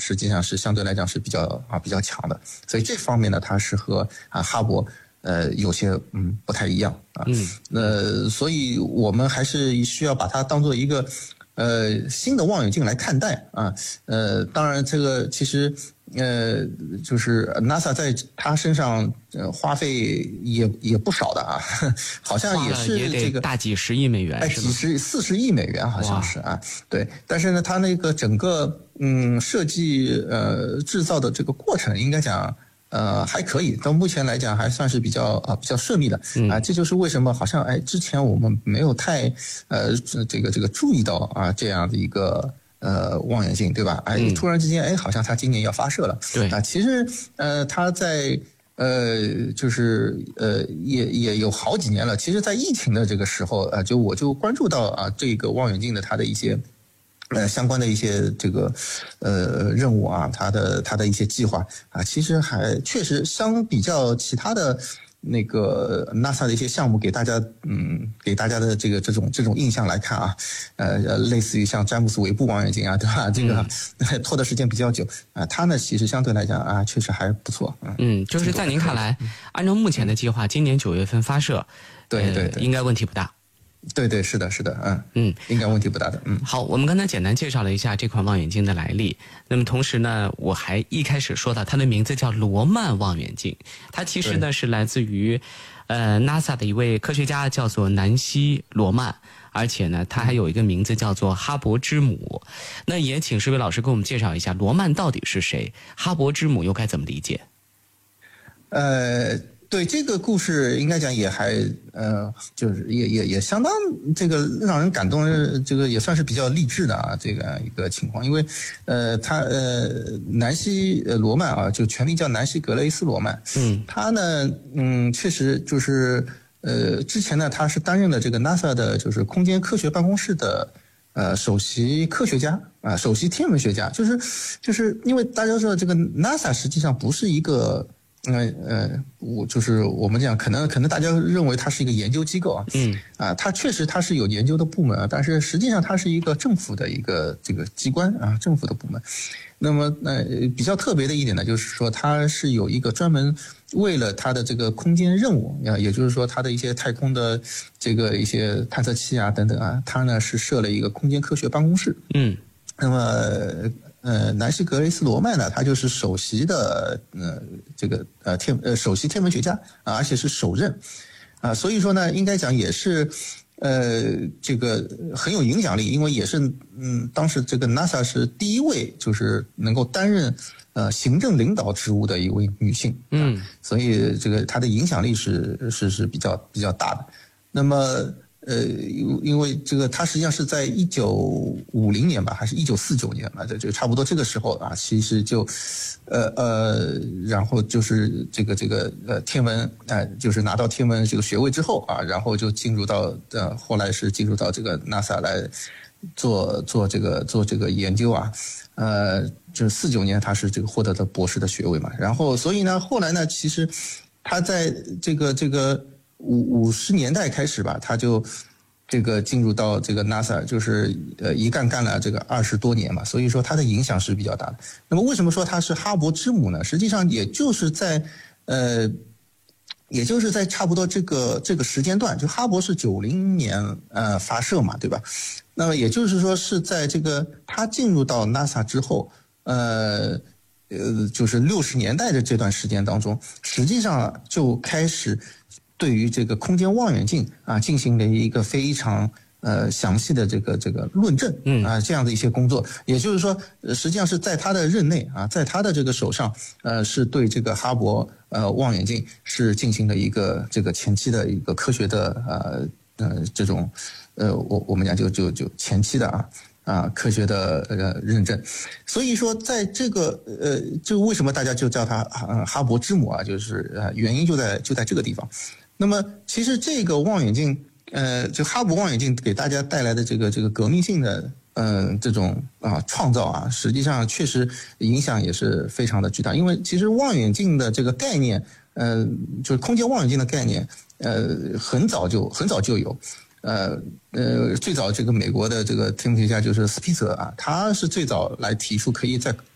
实际上是相对来讲是比较强的，所以这方面呢，它是和哈勃有些不太一样啊。所以我们还是需要把它当做一个新的望远镜来看待啊。当然这个其实就是 NASA 在他身上花费也不少的啊，好像也是这个大几十亿美元，是吗 ？40亿美元好像是啊，对。但是呢，它那个整个设计制造的这个过程，应该讲还可以，到目前来讲还算是比较顺利的啊。这就是为什么好像之前我们没有太这个注意到啊这样的一个望远镜，对吧？突然之间好像它今年要发射了。 对啊，其实它在就是也有好几年了。其实，在疫情的这个时候我就关注到啊这个望远镜的它的一些相关的一些这个任务啊，它的一些计划啊，其实还确实相比较其他的那个 NASA 的一些项目给大家的这种印象来看啊，类似于像詹姆斯韦布望远镜啊，对吧？这个拖的时间比较久啊，它呢其实相对来讲啊，确实还不错。 就是在您看来，按照目前的计划，今年9月份发射， 对， 应该问题不大。 对，是的，应该问题不大的。 好，我们刚才简单介绍了一下这款望远镜的来历。那么同时呢，我还一开始说到它的名字叫罗曼望远镜，它其实呢是来自于NASA 的一位科学家，叫做南希·罗曼，而且呢，他还有一个名字叫做哈勃之母。那也请施伟老师给我们介绍一下罗曼到底是谁，哈勃之母又该怎么理解？ 对这个故事应该讲也还就是也相当这个让人感动，这个也算是比较励志的啊这个一个情况，因为他南希罗曼啊，就全名叫南希格雷斯罗曼，他呢确实就是之前呢他是担任了这个 NASA 的就是空间科学办公室的首席科學家啊，首席天文学家，就是因为大家知道这个 NASA 实际上不是一个我们讲可能大家认为它是一个研究机构啊，它确实它是有研究的部门啊，但是实际上它是一个政府的一个这个机关啊，政府的部门。那么比较特别的一点呢，就是说它是有一个专门为了它的这个空间任务啊，也就是说它的一些太空的这个一些探测器啊等等啊，它呢是设了一个空间科学办公室。那么南希格雷斯罗曼呢，他就是首席的首席天文学家啊，而且是首任啊，所以说呢，应该讲也是这个很有影响力，因为也是当时这个 NASA 是第一位就是能够担任行政领导职务的一位女性，所以这个她的影响力是比较大的。那么因为这个它实际上是在1950年吧，还是1949年吧，就差不多这个时候啊，其实就然后就是这个天文就是拿到天文这个学位之后啊，然后就进入到后来是进入到这个 NASA 来做这个研究啊，就是49年他是这个获得的博士的学位嘛，然后所以呢后来呢，其实他在这个50年代开始吧，他就这个进入到这个 NASA， 就是一干了这个20多年嘛，所以说他的影响是比较大的。那么为什么说他是哈勃之母呢？实际上也就是在差不多这个时间段，就哈勃是90年发射嘛，对吧？那么也就是说是在这个他进入到 NASA 之后，就是60年代的这段时间当中，实际上就开始对于这个空间望远镜啊进行了一个非常详细的这个论证啊这样的一些工作。也就是说，实际上是在他的任内啊，在他的这个手上，是对这个哈勃望远镜是进行了一个这个前期的一个科学的这种我们讲就前期的科学的认证。所以说在这个就为什么大家就叫它哈勃之母啊，就是原因就在这个地方。那么其实这个望远镜就哈勃望远镜给大家带来的这个革命性的这种创造啊，实际上确实影响也是非常的巨大。因为其实望远镜的这个概念就是空间望远镜的概念很早就有。最早这个美国的这个天文学家就是斯皮策啊，他是最早来提出可以在